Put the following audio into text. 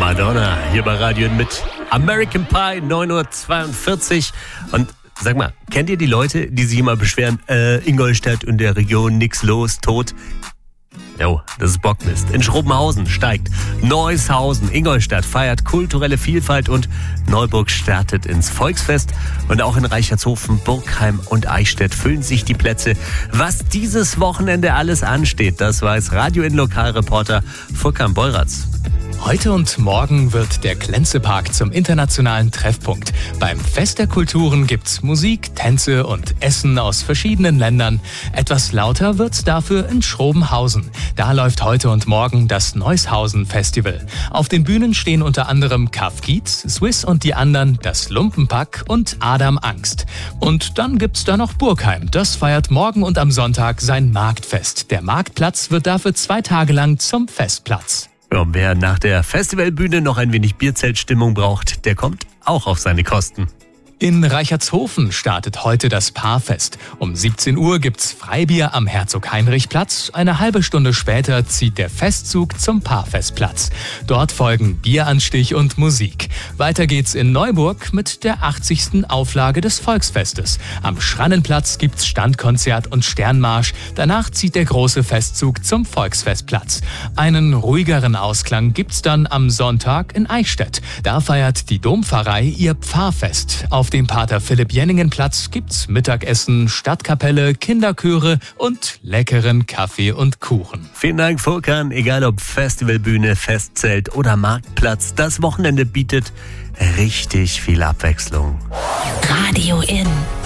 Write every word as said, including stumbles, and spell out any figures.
Madonna hier bei Radio mit American Pie, neun Uhr zweiundvierzig. Und sag mal, kennt ihr die Leute, die sich immer beschweren, äh, Ingolstadt und der Region, nix los, tot? Jo, das ist Bockmist. In Schrobenhausen steigt Neushausen. Ingolstadt feiert kulturelle Vielfalt und Neuburg startet ins Volksfest. Und auch in Reichertshofen, Burgheim und Eichstätt füllen sich die Plätze. Was dieses Wochenende alles ansteht, das weiß Radio In Lokalreporter Furkan Beuratz. Heute und morgen wird der Klenze-Park zum internationalen Treffpunkt. Beim Fest der Kulturen gibt's Musik, Tänze und Essen aus verschiedenen Ländern. Etwas lauter wird's dafür in Schrobenhausen. Da läuft heute und morgen das Neushausen-Festival. Auf den Bühnen stehen unter anderem Kaff Kiez, Swiss und die anderen, das Lumpenpack und Adam Angst. Und dann gibt's da noch Burgheim. Das feiert morgen und am Sonntag sein Marktfest. Der Marktplatz wird dafür zwei Tage lang zum Festplatz. Ja, und wer nach der Festivalbühne noch ein wenig Bierzeltstimmung braucht, der kommt auch auf seine Kosten. In Reichertshofen startet heute das Paarfest. Um siebzehn Uhr gibt's Freibier am Herzog-Heinrich-Platz. Eine halbe Stunde später zieht der Festzug zum Paarfestplatz. Dort folgen Bieranstich und Musik. Weiter geht's in Neuburg mit der achtzigsten Auflage des Volksfestes. Am Schrannenplatz gibt's Standkonzert und Sternmarsch. Danach zieht der große Festzug zum Volksfestplatz. Einen ruhigeren Ausklang gibt's dann am Sonntag in Eichstätt. Da feiert die Dompfarrei ihr Pfarrfest. Auf Auf dem Pater-Philipp-Jenningen-Platz gibt's Mittagessen, Stadtkapelle, Kinderchöre und leckeren Kaffee und Kuchen. Vielen Dank, Furkan. Egal ob Festivalbühne, Festzelt oder Marktplatz, das Wochenende bietet richtig viel Abwechslung. Radio In.